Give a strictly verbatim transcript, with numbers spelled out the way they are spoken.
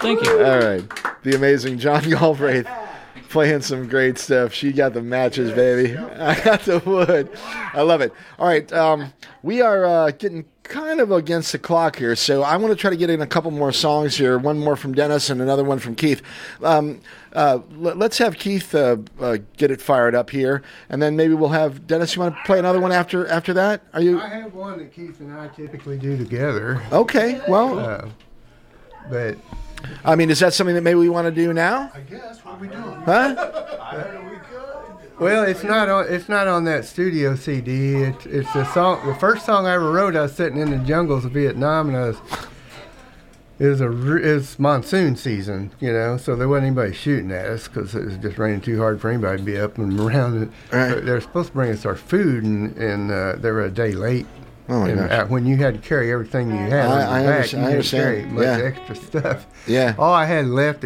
Thank you. All right. The amazing John Galbraith playing some great stuff. She got the matches, baby. I got the wood. I love it. All right. Um, we are uh, getting kind of against the clock here, so I want to try to get in a couple more songs here. One more from Dennis and another one from Keith. Um, uh, l- let's have Keith uh, uh, get it fired up here, and then maybe we'll have Dennis. You want to play another one after after that? Are you? I have one that Keith and I typically do together. Okay. Well, uh, but I mean, is that something that maybe we want to do now? I guess what we do. Huh? I heard we could. Well, it's not on. It's not on that studio C D. It's it's the song. The first song I ever wrote. I was sitting in the jungles of Vietnam, and I was. It was a it was monsoon season, you know, so there wasn't anybody shooting at us because it was just raining too hard for anybody to be up and around. It. Right. They were supposed to bring us our food, and and uh, they were a day late. Oh my and gosh. uh, when you had to carry everything you had I- on I your back, understand- you I didn't carry understand. much Yeah. extra stuff. Yeah. All I had left